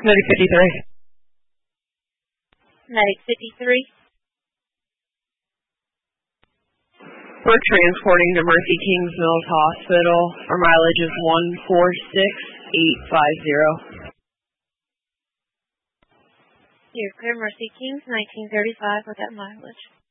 Medic 53. Medic 53. We're transporting to Mercy Kings Mills Hospital. Our mileage is 146850. You're clear, Mercy Kings, 1935 with that mileage.